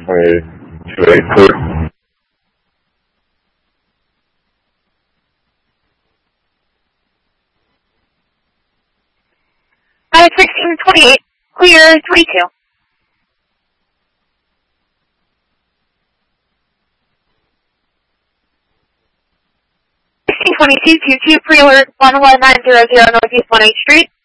28 clear. 1628, clear 22. 1622, 22, pre-alert 11900 Northeast 1 8th Street.